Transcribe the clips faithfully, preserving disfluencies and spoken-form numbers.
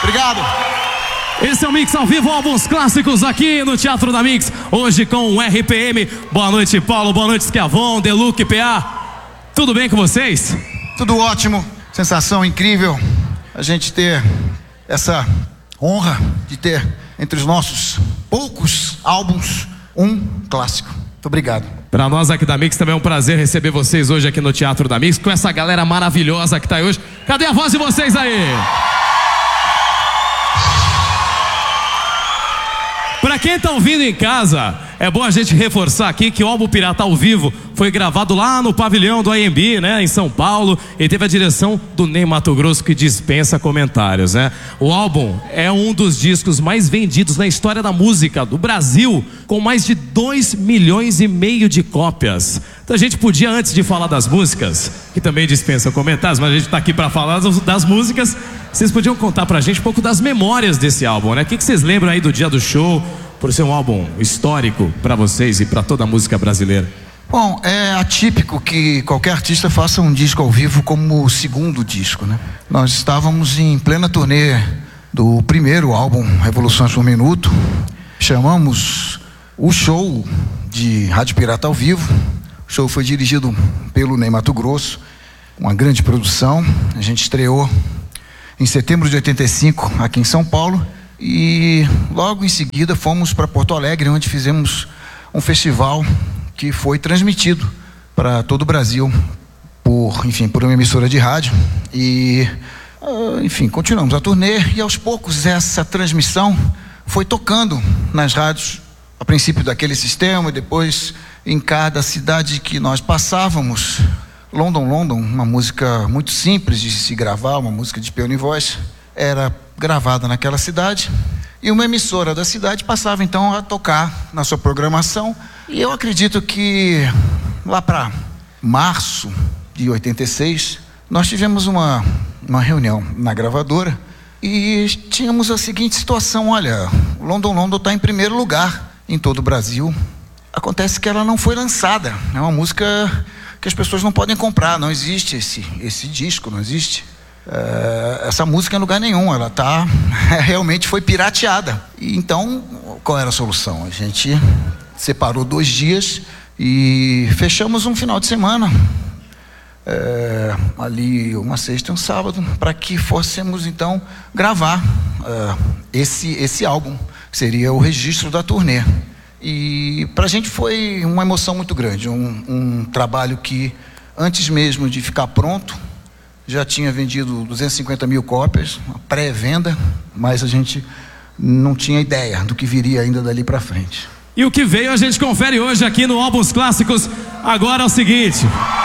Obrigado. Esse é o Mix ao vivo, álbuns clássicos aqui no Teatro da Mix. Hoje com o R P M. Boa noite, Paulo. Boa noite, Schiavon, Deluc, P A. Tudo bem com vocês? Tudo ótimo. Sensação incrível a gente ter essa honra de ter entre os nossos poucos álbuns um clássico. Muito obrigado. Para nós aqui da Mix também é um prazer receber vocês hoje aqui no Teatro da Mix, com essa galera maravilhosa que tá aí hoje. Cadê a voz de vocês aí? Para quem tá ouvindo em casa, é bom a gente reforçar aqui que o álbum Pirata ao Vivo foi gravado lá no pavilhão do A M B, né, em São Paulo, e teve a direção do Ney Matogrosso, que dispensa comentários, né? O álbum é um dos discos mais vendidos na história da música do Brasil, com mais de dois milhões e meio de cópias. Então a gente podia, antes de falar das músicas, que também dispensa comentários, mas a gente tá aqui para falar das músicas, vocês podiam contar pra gente um pouco das memórias desse álbum, né? O que que vocês lembram aí do dia do show, por ser um álbum histórico para vocês e para toda a música brasileira? Bom, é atípico que qualquer artista faça um disco ao vivo como o segundo disco, né? Nós estávamos em plena turnê do primeiro álbum, Revoluções por Minuto. Chamamos o show de Rádio Pirata ao Vivo. O show foi dirigido pelo Ney Matogrosso, uma grande produção. A gente estreou em setembro de oitenta e cinco aqui em São Paulo. E logo em seguida fomos para Porto Alegre, onde fizemos um festival que foi transmitido para todo o Brasil por, enfim, por uma emissora de rádio. E, enfim, continuamos a turnê e aos poucos essa transmissão foi tocando nas rádios, a princípio daquele sistema e depois em cada cidade que nós passávamos. London, London, uma música muito simples de se gravar, uma música de piano e voz, era gravada naquela cidade e uma emissora da cidade passava então a tocar na sua programação. E eu acredito que lá para março de oitenta e seis nós tivemos uma, uma reunião na gravadora e tínhamos a seguinte situação: olha, London, London está em primeiro lugar em todo o Brasil. Acontece que ela não foi lançada, é uma música que as pessoas não podem comprar, não existe esse, esse disco, não existe uh, essa música em lugar nenhum, ela tá, realmente foi pirateada. E então, qual era a solução? A gente separou dois dias e fechamos um final de semana, uh, ali uma sexta e um sábado, para que fôssemos então gravar uh, esse, esse álbum, que seria o registro da turnê. E para a gente foi uma emoção muito grande, um, um trabalho que antes mesmo de ficar pronto já tinha vendido duzentas e cinquenta mil cópias, uma pré-venda, mas a gente não tinha ideia do que viria ainda dali para frente. E o que veio a gente confere hoje aqui no Álbuns Clássicos. Agora é o seguinte,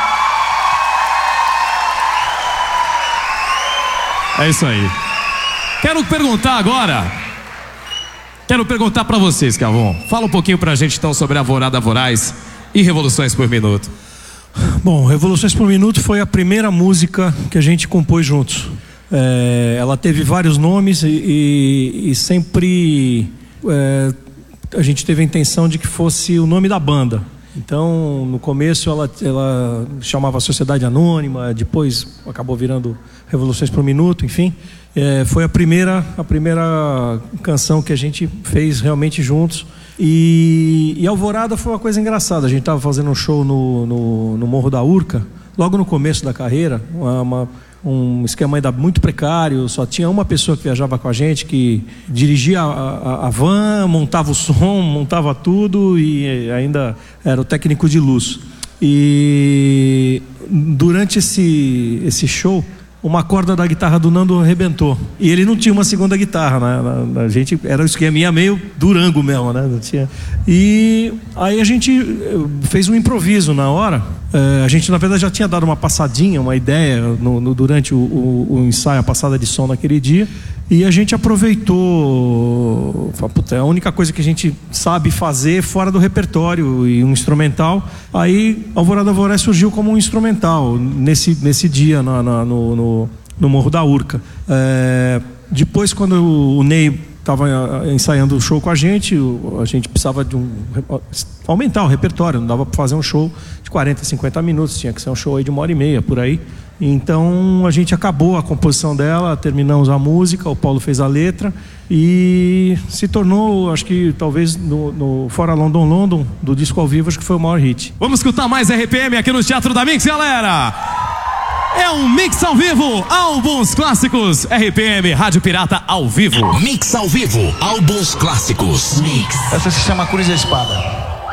é isso aí. Quero perguntar agora Quero perguntar para vocês, Schiavon. Fala um pouquinho pra gente então sobre Alvorada Voraz e Revoluções por Minuto. Bom, Revoluções por Minuto foi a primeira música que a gente compôs juntos. É, ela teve vários nomes e, e, e sempre é, a gente teve a intenção de que fosse o nome da banda. Então, no começo ela, ela chamava Sociedade Anônima, depois acabou virando Revoluções por Minuto, enfim. É, foi a primeira, a primeira canção que a gente fez realmente juntos. E, e Alvorada foi uma coisa engraçada. A gente estava fazendo um show no, no, no Morro da Urca, logo no começo da carreira, uma, uma, um esquema ainda muito precário. Só tinha uma pessoa que viajava com a gente, que dirigia a, a, a van, montava o som, montava tudo e ainda era o técnico de luz. E durante esse, esse show, uma corda da guitarra do Nando arrebentou. E ele não tinha uma segunda guitarra, né? A gente, era o esqueminha meio Durango mesmo, né? Não tinha. E aí a gente fez um improviso na hora. É, a gente, na verdade, já tinha dado uma passadinha, uma ideia no, no, durante o, o, o ensaio, a passada de som naquele dia. E a gente aproveitou. Puta, é a única coisa que a gente sabe fazer fora do repertório, e um instrumental. Aí Alvorada Voraz surgiu como um instrumental nesse, nesse dia na, na, no, no, no Morro da Urca. É, depois, quando o Ney estava ensaiando o show com a gente, a gente precisava de um, aumentar o repertório, não dava para fazer um show de quarenta, cinquenta minutos, tinha que ser um show aí de uma hora e meia, por aí. Então a gente acabou a composição dela, terminamos a música, o Paulo fez a letra e se tornou, acho que talvez no, no Fora London London, do disco ao vivo, acho que foi o maior hit. Vamos escutar mais R P M aqui no Teatro da Mix, galera! É um mix ao vivo, álbuns clássicos, R P M, Rádio Pirata ao vivo. Mix ao vivo, álbuns clássicos. Mix. Essa se chama Cruz e a Espada.